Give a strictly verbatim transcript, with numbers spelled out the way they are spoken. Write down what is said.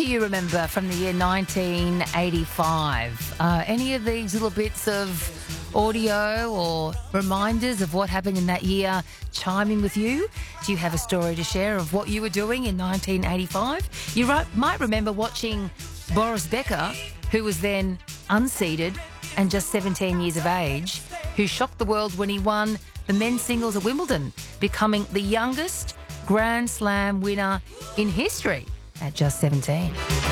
do you remember from the year nineteen eighty-five? Uh, any of these little bits of audio or reminders of what happened in that year chiming with you? Do you have a story to share of what you were doing in nineteen eighty-five? You ri- might remember watching Boris Becker, who was then unseeded and just seventeen years of age, who shocked the world when he won the men's singles at Wimbledon, becoming the youngest Grand Slam winner in history at just seventeen.